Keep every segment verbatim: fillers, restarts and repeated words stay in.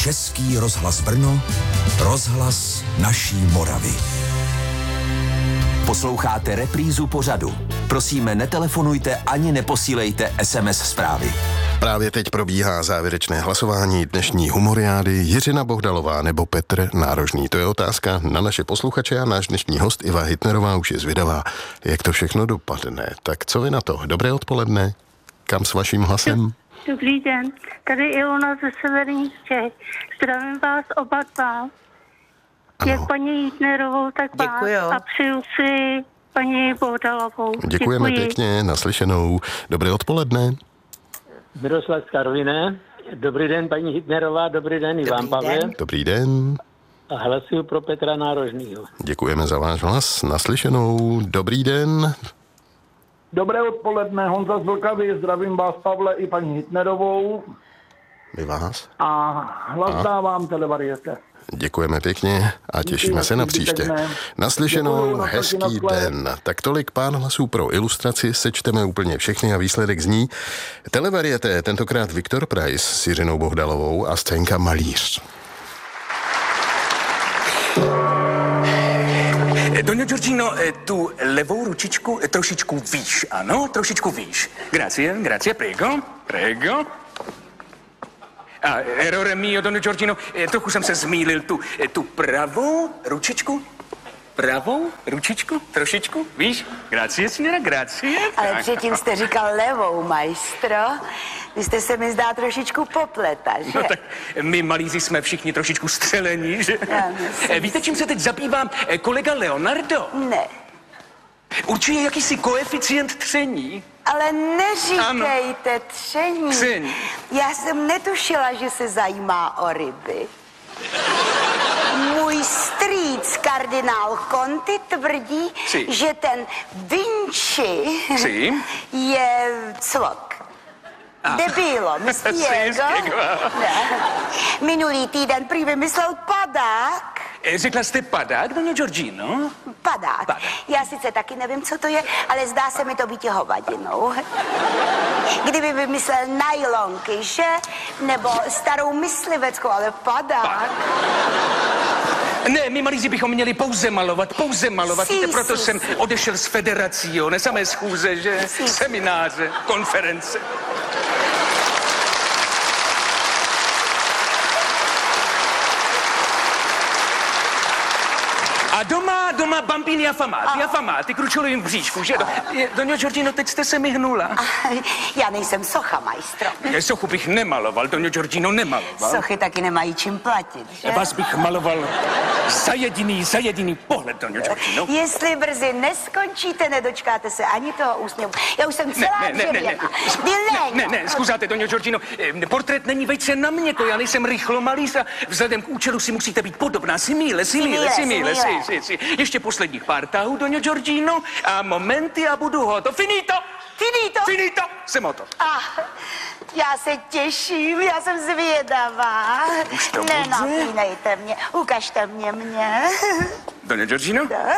Český rozhlas Brno, rozhlas naší Moravy. Posloucháte reprízu pořadu. Prosíme, netelefonujte ani neposílejte es em es zprávy. Právě teď probíhá závěrečné hlasování dnešní humoriády. Jiřina Bohdalová nebo Petr Nárožný? To je otázka na naše posluchače a náš dnešní host Iva Hitnerová už je zvědavá, jak to všechno dopadne. Tak co vy na to? Dobré odpoledne. Kam s vaším hlasem? Dobrý den. Tady Ilona ze severních Čech. Zdravím vás oba dva. Jak paní Hitnerovou, tak Děkuju. vás. A přeju si paní Bohdalovou. Děkujeme Děkuji. pěkně, naslyšenou. Dobré odpoledne. Miroslav z Karviné. Dobrý den, paní Hitnerová, dobrý den, Ivan Pavel. Dobrý den. A hlasuju pro Petra Nárožnýho. Děkujeme za váš hlas. Naslyšenou. Dobrý den. Dobré odpoledne, Honza z Vltavy, zdravím vás, Pavle, i paní Hitnerovou. My vás. A hlas dávám Televariete. Děkujeme pěkně a těšíme se na příště. Naslyšenou, hezký den. Tak tolik pár hlasů pro ilustraci, sečteme úplně všechny a výsledek zní Televariete, tentokrát Viktor Preiss s Jiřinou Bohdalovou a scénka Malíř. Doňo Giorgino, tu levou ručičku trošičku výš, ano, trošičku výš. Grazie, grazie, prego, prego. A errore mio, Doňo Giorgino, trochu jsem se zmýlil, tu, tu pravou ručičku, pravou ručičku, trošičku, víš? Grazie, signora, grazie. Ale Tak. předtím jste říkal levou, majstro. Vy jste se mi zdá trošičku popleta, že? No tak my malíři jsme všichni trošičku střelení, že? Já myslím. Víte, čím se teď zabývám? Kolega Leonardo Ne, určuje jakýsi koeficient tření. ale neříkejte tření. Tření. Já jsem netušila, že se zajímá o ryby. Můj strýc, kardinál Conti, tvrdí, Si. že ten Vinci Si. je cvok. Debilo, myslí Si, jego? spiego. Ne. Minulý týden prý vymyslel padák. Řekla jste padák, Doňo Giorgino? Padák. Padák. Já sice taky nevím, co to je, ale zdá se mi to být hovadinou. Kdyby vymyslel najlonky, že? Nebo starou mysliveckou, ale padák. Ne, my malíři bychom měli pouze malovat, pouze malovat. Si, Víte, proto si, jsem si. odešel z federací, ne samé schůze, že? Si, si. Semináře, konference. A doma, doma bambini affamati, affamati, kručulovým bříšku, že? Doňo Giorgino, teď jste se mi hnula. Já nejsem socha, majstro. Sochu bych nemaloval, Doňo Giorgino, nemaloval. Sochy taky nemají čím platit, že? Vás bych maloval za jediný, za jediný pohled, Doňo Giorgino. Jestli brzy neskončíte, nedočkáte se ani toho úsměvu. Já už jsem celá Ne, ne, ne, ne, dřevěná. ne, Diléňo. ne, ne, zkuzáte, Doňo Giorgino, eh, portrét není vejce na mě, já nejsem rychlomalíř a vzhledem k účelu si musíte být podobná, si míle, si míle, si míle, si, si, si. Ještě posledních pár tahů, Doňo Giorgino, a momenty a budu hotov. Finito! Finito? Finito! Jsem hotov. Ah, já se těším, já jsem zvědavá. Už to bude? Nenapínejte mě, ukažte mě mě. Doňo Giorgino? Da?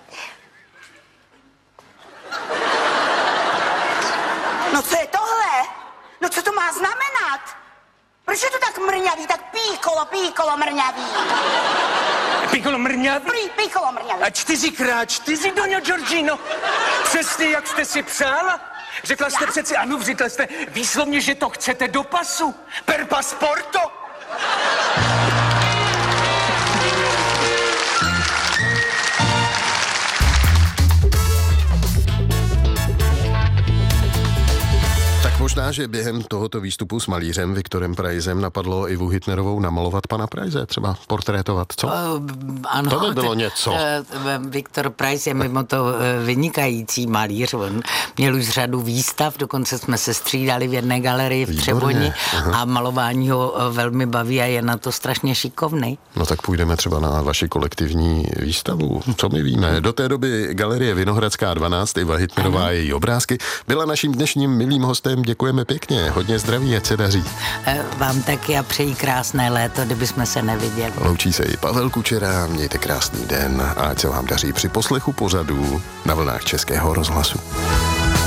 No co je tohle? No co to má znamenat? Proč je to tak mrňavý, tak píkolo, píkolo mrňavý? Piccolo mrňavý? Prý, píkolo mrňavý. A čtyřikrát čtyři, Doňo Giorgino. Přesně, jak jste si přála. Řekla jste přeci, ano, řekla jste výslovně, že to chcete do pasu. Per pasporto. Možná, že během tohoto výstupu s malířem Viktorem Preissem napadlo Ivu Hitnerovou namalovat pana Preisse, třeba portrétovat, co? Uh, ano. To by bylo něco. Uh, Viktor Preiss je mimo to uh, vynikající malíř. On měl už řadu výstav, dokonce jsme se střídali v jedné galerii v Třeboni a malování ho uh, velmi baví a je na to strašně šikovný. No tak půjdeme třeba na vaši kolektivní výstavu. Co my víme? Do té doby Galerie Vinohradská dvanáct, Iva Hitnerová a její obrázky, byla naším dnešním milým hostem. Děkujeme pěkně, hodně zdraví, ať se daří. Vám taky a přeji krásné léto, kdyby jsme se neviděli. Loučí se i Pavel Kučera, mějte krásný den a ať se vám daří při poslechu pořadů na vlnách Českého rozhlasu.